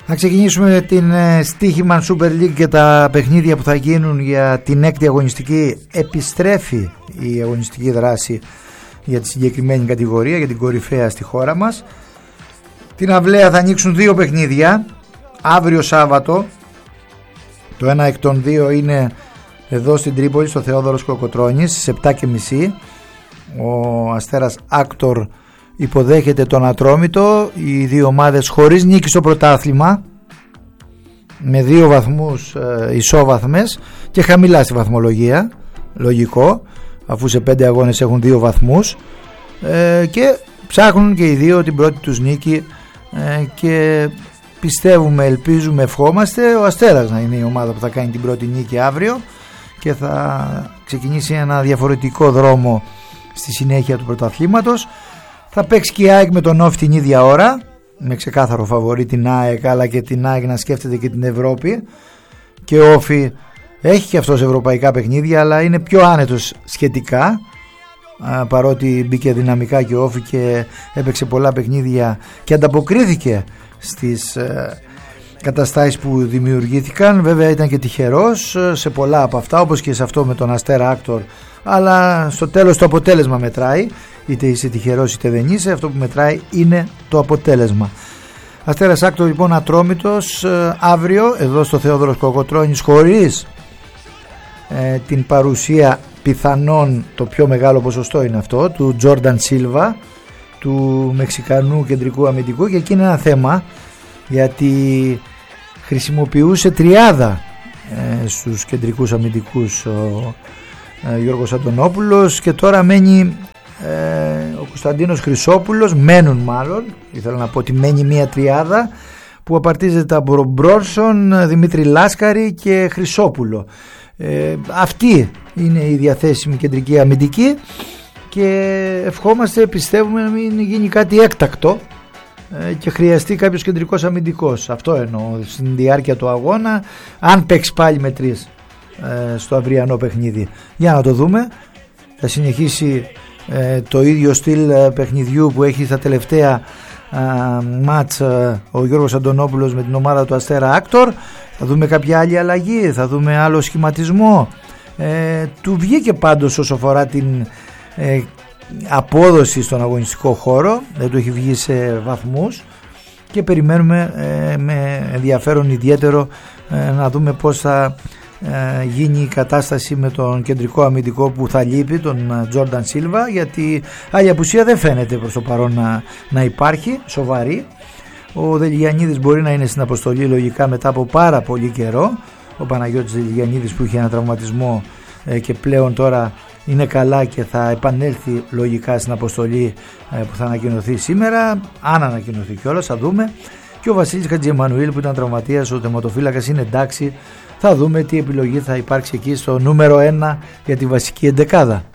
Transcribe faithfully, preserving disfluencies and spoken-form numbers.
Να ξεκινήσουμε την Στοίχημαν Super League και τα παιχνίδια που θα γίνουν για την έκτη αγωνιστική. Επιστρέφει η αγωνιστική δράση για τη συγκεκριμένη κατηγορία, για την κορυφαία στη χώρα μας. Την αυλαία θα ανοίξουν δύο παιχνίδια αύριο Σάββατο. Το ένα εκ των δύο είναι εδώ στην Τρίπολη, στο Θεόδωρος Κολοκοτρώνης, στις επτά και μισή. Ο Αστέρας Άκτορ υποδέχεται τον Ατρόμητο. Οι δύο ομάδες χωρίς νίκη στο πρωτάθλημα, με δύο βαθμούς ε, ισόβαθμες και χαμηλά στη βαθμολογία. Λογικό, αφού σε πέντε αγώνες έχουν δύο βαθμούς, ε, και ψάχνουν και οι δύο την πρώτη τους νίκη, ε, και πιστεύουμε, ελπίζουμε, ευχόμαστε ο Αστέρας να είναι η ομάδα που θα κάνει την πρώτη νίκη αύριο και θα ξεκινήσει ένα διαφορετικό δρόμο στη συνέχεια του πρωταθλήματος. Θα παίξει και η ΑΕΚ με τον Όφη την ίδια ώρα, με ξεκάθαρο φαβορί την ΑΕΚ, αλλά και την ΑΕΚ να σκέφτεται και την Ευρώπη. Και ο Όφη έχει και αυτός ευρωπαϊκά παιχνίδια, αλλά είναι πιο άνετος σχετικά, παρότι μπήκε δυναμικά και ο Όφη και έπαιξε πολλά παιχνίδια και ανταποκρίθηκε στις ε, καταστάσεις που δημιουργήθηκαν. Βέβαια ήταν και τυχερός σε πολλά από αυτά, όπως και σε αυτό με τον Αστέρα Άκτορ, αλλά στο τέλος το αποτέλεσμα μετράει. Είτε είσαι τυχερός είτε δεν είσαι, αυτό που μετράει είναι το αποτέλεσμα. Αστέρας Άκτορ λοιπόν Ατρόμητος ε, αύριο εδώ στο Θεόδωρος Κολοκοτρώνης, χωρίς ε, την παρουσία, πιθανόν το πιο μεγάλο ποσοστό είναι αυτό, του Τζόρνταν Σίλβα, του Μεξικανού κεντρικού αμυντικού, και εκεί είναι ένα θέμα, γιατί χρησιμοποιούσε τριάδα ε, στους κεντρικούς αμυντικούς ο ε, Γιώργος Αντωνόπουλος, και τώρα μένει ε, ο Κωνσταντίνος Χρυσόπουλος, μένουν μάλλον, ήθελα να πω ότι μένει μια τριάδα που απαρτίζεται από Μπρόρσον, Δημήτρη Λάσκαρη και Χρυσόπουλο. Ε, αυτή είναι η διαθέσιμη κεντρική αμυντική και ευχόμαστε, πιστεύουμε, να μην γίνει κάτι έκτακτο ε, και χρειαστεί κάποιος κεντρικός αμυντικός. Αυτό εννοώ στην διάρκεια του αγώνα, αν παίξει πάλι με τρεις ε, στο αυριανό παιχνίδι. Για να το δούμε. Θα συνεχίσει ε, το ίδιο στυλ ε, παιχνιδιού που έχει στα τελευταία ε, μάτς ε, ο Γιώργος Αντωνόπουλος με την ομάδα του Αστέρα Άκτορ. Θα δούμε κάποια άλλη αλλαγή, θα δούμε άλλο σχηματισμό. Ε, του βγήκε πάντως όσο αφορά την ε, απόδοση στον αγωνιστικό χώρο, δεν του έχει βγει σε βαθμούς, και περιμένουμε ε, με ενδιαφέρον ιδιαίτερο ε, να δούμε πώς θα ε, γίνει η κατάσταση με τον κεντρικό αμυντικό που θα λείπει, τον Τζόρνταν Σίλβα, γιατί άλλη απουσία δεν φαίνεται προς το παρόν να, να υπάρχει σοβαρή. Ο Δελιγιαννίδης μπορεί να είναι στην αποστολή λογικά μετά από πάρα πολύ καιρό. Ο Παναγιώτης Δελιγιαννίδης που είχε ένα τραυματισμό ε, και πλέον τώρα είναι καλά και θα επανέλθει λογικά στην αποστολή ε, που θα ανακοινωθεί σήμερα, αν ανακοινωθεί κιόλας, θα δούμε. Και ο Βασίλης Χατζιεμμανουήλ που ήταν τραυματίας, ο τερματοφύλακας, είναι εντάξει. Θα δούμε τι επιλογή θα υπάρξει εκεί στο νούμερο ένα για τη βασική εντεκάδα.